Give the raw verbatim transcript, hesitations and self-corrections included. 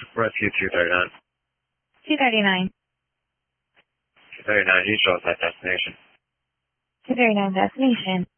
Rescue two thirty-nine. two thirty-nine. two thirty-nine, you show us that destination. two thirty-nine destination.